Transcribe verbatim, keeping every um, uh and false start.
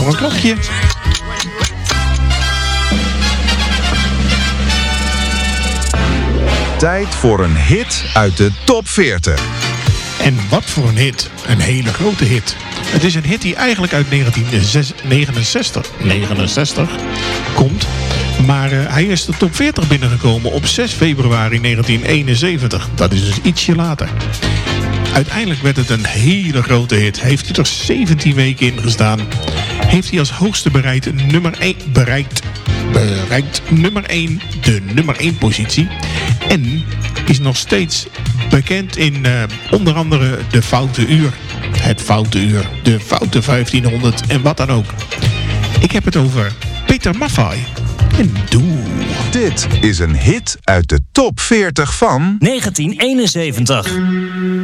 voor een klokje. Tijd voor een hit uit de top veertig. En wat voor een hit. Een hele grote hit. Het is een hit die eigenlijk uit negentien negenenzestig, negenenzestig komt. Maar uh, hij is de top veertig binnengekomen op zes februari negentien eenenzeventig. Dat is dus ietsje later. Uiteindelijk werd het een hele grote hit. Heeft hij er zeventien weken in gestaan. Heeft hij als hoogste bereikt nummer één, bereikt, bereikt nummer één, de nummer één positie. En is nog steeds bekend in uh, onder andere de Foute Uur. Het Foute Uur, de Foute vijftienhonderd en wat dan ook. Ik heb het over Peter Maffay en Doe. Dit is een hit uit de top veertig van negentien eenenzeventig.